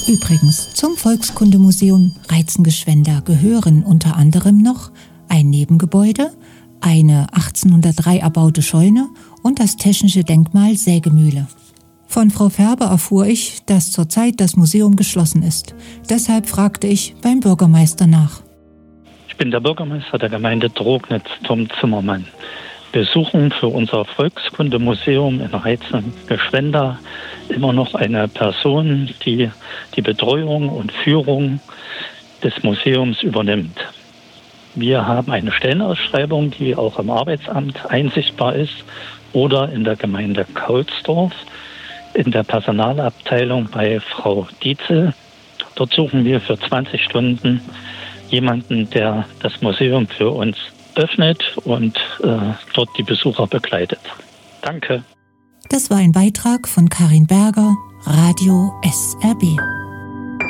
Übrigens, zum Volkskundemuseum Reizengeschwender gehören unter anderem noch ein Nebengebäude, eine 1803 erbaute Scheune und das technische Denkmal Sägemühle. Von Frau Färber erfuhr ich, dass zurzeit das Museum geschlossen ist. Deshalb fragte ich beim Bürgermeister nach. Ich bin der Bürgermeister der Gemeinde Drognitz, Tom Zimmermann. Wir suchen für unser Volkskundemuseum in Reizengeschwender immer noch eine Person, die die Betreuung und Führung des Museums übernimmt. Wir haben eine Stellenausschreibung, die auch im Arbeitsamt einsichtbar ist oder in der Gemeinde Kaulsdorf in der Personalabteilung bei Frau Dietzel. Dort suchen wir für 20 Stunden jemanden, der das Museum für uns öffnet und dort die Besucher begleitet. Danke. Das war ein Beitrag von Karin Berger, Radio SRB.